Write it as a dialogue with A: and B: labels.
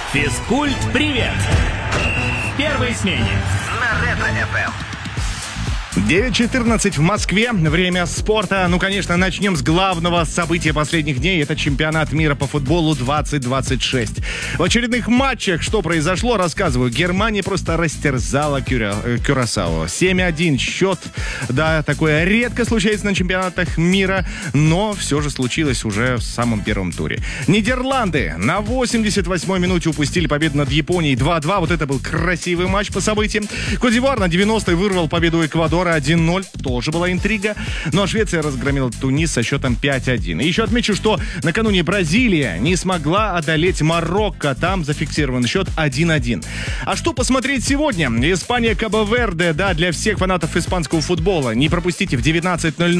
A: Физкульт-привет! В первой смене на Ретро-ФМ.
B: 9:14 в Москве. Время спорта. Ну, конечно, начнем с главного события последних дней. Это чемпионат мира по футболу 2026. В очередных матчах что произошло, рассказываю. Германия просто растерзала Кюрасао. 7-1 счет. Да, такое редко случается на чемпионатах мира, но все же случилось уже в самом первом туре. Нидерланды на 88-й минуте упустили победу над Японией 2-2. Вот это был красивый матч по событиям. Кот-д'Ивуар на 90-й вырвал победу Эквадора 1-0. Тоже была интрига. Ну а Швеция разгромила Тунис со счетом 5-1. И еще отмечу, что накануне Бразилия не смогла одолеть Марокко. Там зафиксирован счет 1-1. А что посмотреть сегодня? Испания-Кабо-Верде. Да, для всех фанатов испанского футбола. Не пропустите в 19:00